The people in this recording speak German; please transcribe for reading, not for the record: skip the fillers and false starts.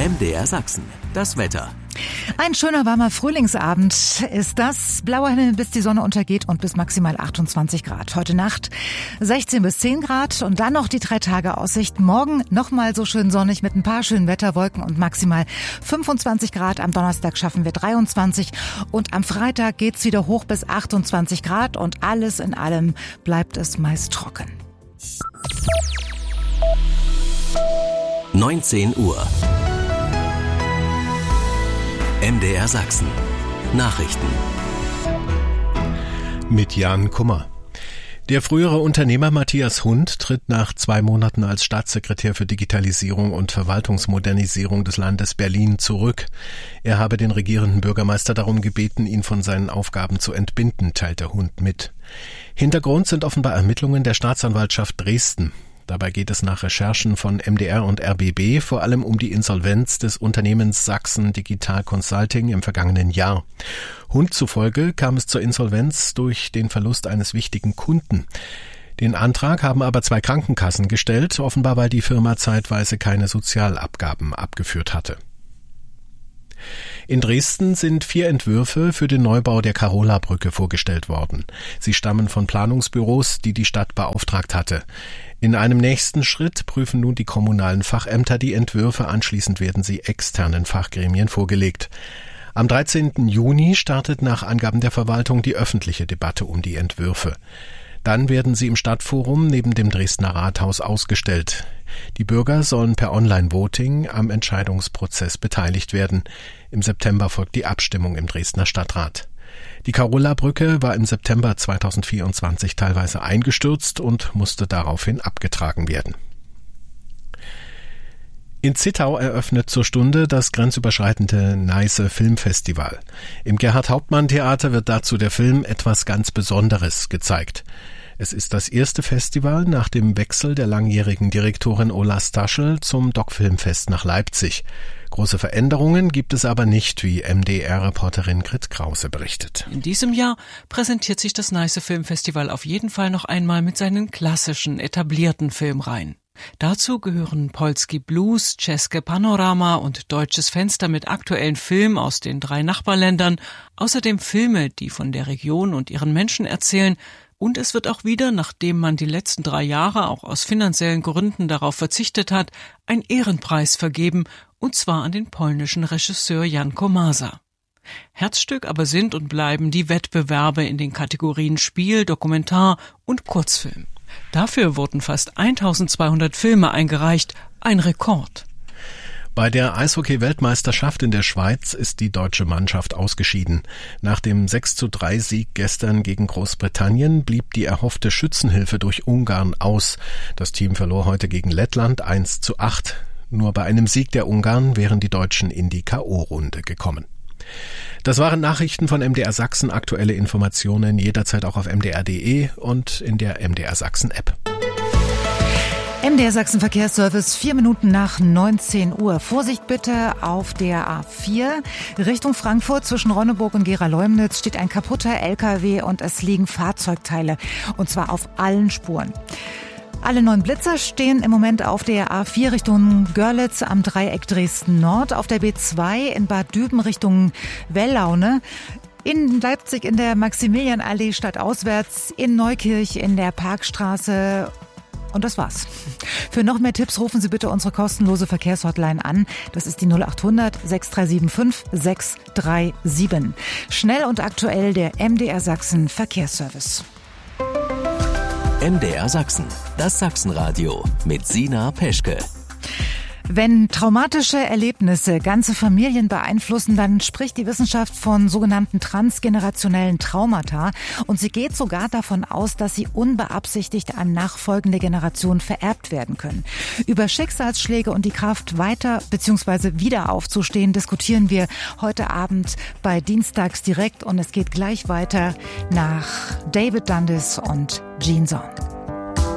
MDR Sachsen. Das Wetter. Ein schöner, warmer Frühlingsabend ist das. Blauer Himmel, bis die Sonne untergeht und bis maximal 28 Grad. Heute Nacht 16 bis 10 Grad und dann noch die 3-Tage-Aussicht. Morgen nochmal so schön sonnig mit ein paar schönen Wetterwolken und maximal 25 Grad. Am Donnerstag schaffen wir 23 und am Freitag geht's wieder hoch bis 28 Grad und alles in allem bleibt es meist trocken. 19 Uhr. MDR Sachsen. Nachrichten. Mit Jan Kummer. Der frühere Unternehmer Matthias Hund tritt nach 2 Monaten als Staatssekretär für Digitalisierung und Verwaltungsmodernisierung des Landes Berlin zurück. Er habe den regierenden Bürgermeister darum gebeten, ihn von seinen Aufgaben zu entbinden, teilte Hund mit. Hintergrund sind offenbar Ermittlungen der Staatsanwaltschaft Dresden. Dabei geht es nach Recherchen von MDR und RBB vor allem um die Insolvenz des Unternehmens Sachsen Digital Consulting im vergangenen Jahr. Hund zufolge kam es zur Insolvenz durch den Verlust eines wichtigen Kunden. Den Antrag haben aber 2 Krankenkassen gestellt, offenbar weil die Firma zeitweise keine Sozialabgaben abgeführt hatte. In Dresden sind 4 Entwürfe für den Neubau der Carola-Brücke vorgestellt worden. Sie stammen von Planungsbüros, die die Stadt beauftragt hatte. In einem nächsten Schritt prüfen nun die kommunalen Fachämter die Entwürfe, anschließend werden sie externen Fachgremien vorgelegt. Am 13. Juni startet nach Angaben der Verwaltung die öffentliche Debatte um die Entwürfe. Dann werden sie im Stadtforum neben dem Dresdner Rathaus ausgestellt. Die Bürger sollen per Online-Voting am Entscheidungsprozess beteiligt werden. Im September folgt die Abstimmung im Dresdner Stadtrat. Die Carola-Brücke war im September 2024 teilweise eingestürzt und musste daraufhin abgetragen werden. In Zittau eröffnet zur Stunde das grenzüberschreitende Neiße Filmfestival. Im Gerhard-Hauptmann-Theater wird dazu der Film Etwas ganz Besonderes gezeigt. Es ist das erste Festival nach dem Wechsel der langjährigen Direktorin Ulla Staschel zum DOC-Filmfest nach Leipzig. Große Veränderungen gibt es aber nicht, wie MDR-Reporterin Grit Krause berichtet. In diesem Jahr präsentiert sich das Neiße Filmfestival auf jeden Fall noch einmal mit seinen klassischen, etablierten Filmreihen. Dazu gehören Polski Blues, České Panorama und Deutsches Fenster mit aktuellen Filmen aus den 3 Nachbarländern, außerdem Filme, die von der Region und ihren Menschen erzählen. Und es wird auch wieder, nachdem man die letzten 3 Jahre auch aus finanziellen Gründen darauf verzichtet hat, ein Ehrenpreis vergeben, und zwar an den polnischen Regisseur Jan Komasa. Herzstück aber sind und bleiben die Wettbewerbe in den Kategorien Spiel, Dokumentar und Kurzfilm. Dafür wurden fast 1200 Filme eingereicht, ein Rekord. Bei der Eishockey-Weltmeisterschaft in der Schweiz ist die deutsche Mannschaft ausgeschieden. Nach dem 6:3-Sieg gestern gegen Großbritannien blieb die erhoffte Schützenhilfe durch Ungarn aus. Das Team verlor heute gegen Lettland 1:8. Nur bei einem Sieg der Ungarn wären die Deutschen in die K.O.-Runde gekommen. Das waren Nachrichten von MDR Sachsen. Aktuelle Informationen jederzeit auch auf mdr.de und in der MDR Sachsen App. MDR Sachsen Verkehrsservice, 4 Minuten nach 19 Uhr. Vorsicht bitte auf der A4. Richtung Frankfurt zwischen Ronneburg und Gera-Leumnitz steht ein kaputter LKW und es liegen Fahrzeugteile. Und zwar auf allen Spuren. Alle 9 Blitzer stehen im Moment auf der A4 Richtung Görlitz am Dreieck Dresden-Nord, auf der B2 in Bad Düben Richtung Wellaune, in Leipzig in der Maximilianallee stadtauswärts, in Neukirch in der Parkstraße. Und das war's. Für noch mehr Tipps rufen Sie bitte unsere kostenlose Verkehrshotline an. Das ist die 0800 6375 637. Schnell und aktuell der MDR Sachsen Verkehrsservice. MDR Sachsen, das Sachsenradio mit Sina Peschke. Wenn traumatische Erlebnisse ganze Familien beeinflussen, dann spricht die Wissenschaft von sogenannten transgenerationellen Traumata. Und sie geht sogar davon aus, dass sie unbeabsichtigt an nachfolgende Generationen vererbt werden können. Über Schicksalsschläge und die Kraft, weiter bzw. wieder aufzustehen, diskutieren wir heute Abend bei Dienstags direkt. Und es geht gleich weiter nach David Dundas und Gene Zorn.